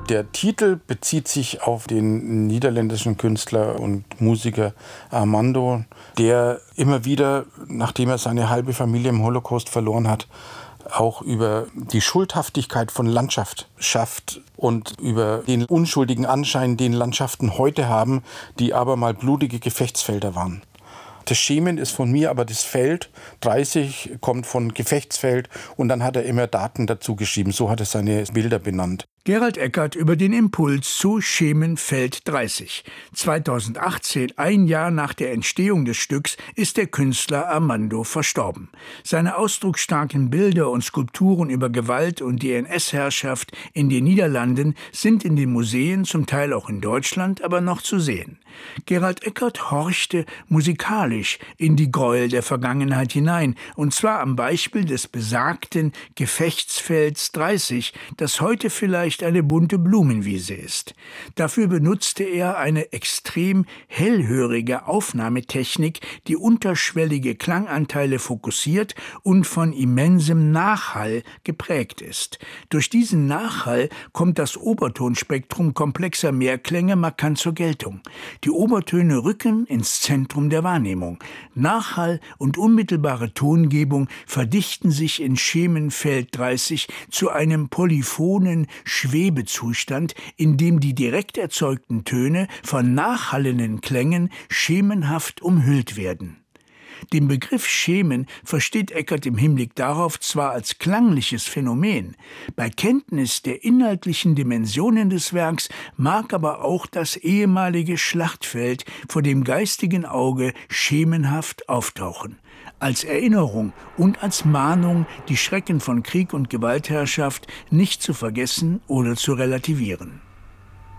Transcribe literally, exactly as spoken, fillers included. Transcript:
Der Titel bezieht sich auf den niederländischen Künstler und Musiker Armando, der immer wieder, nachdem er seine halbe Familie im Holocaust verloren hat, auch über die Schuldhaftigkeit von Landschaft schafft und über den unschuldigen Anschein, den Landschaften heute haben, die aber mal blutige Gefechtsfelder waren. Das Schemen ist von mir, aber das Feld dreißig kommt von Gefechtsfeld und dann hat er immer Daten dazu geschrieben. So hat er seine Bilder benannt. Gerald Eckert über den Impuls zu Schemen Feld dreißig. zweitausendachtzehn, ein Jahr nach der Entstehung des Stücks, ist der Künstler Armando verstorben. Seine ausdrucksstarken Bilder und Skulpturen über Gewalt und die N S-Herrschaft in den Niederlanden sind in den Museen, zum Teil auch in Deutschland, aber noch zu sehen. Gerald Eckert horchte musikalisch in die Gräuel der Vergangenheit hinein, und zwar am Beispiel des besagten Gefechtsfelds dreißig, das heute vielleicht eine bunte Blumenwiese ist. Dafür benutzte er eine extrem hellhörige Aufnahmetechnik, die unterschwellige Klanganteile fokussiert und von immensem Nachhall geprägt ist. Durch diesen Nachhall kommt das Obertonspektrum komplexer Mehrklänge markant zur Geltung. Die Obertöne rücken ins Zentrum der Wahrnehmung. Nachhall und unmittelbare Tongebung verdichten sich in Schemen Feld dreißig zu einem polyphonen Schwebezustand, in dem die direkt erzeugten Töne von nachhallenden Klängen schemenhaft umhüllt werden. Den Begriff Schemen versteht Eckert im Hinblick darauf zwar als klangliches Phänomen, bei Kenntnis der inhaltlichen Dimensionen des Werks mag aber auch das ehemalige Schlachtfeld vor dem geistigen Auge schemenhaft auftauchen. Als Erinnerung und als Mahnung, die Schrecken von Krieg und Gewaltherrschaft nicht zu vergessen oder zu relativieren.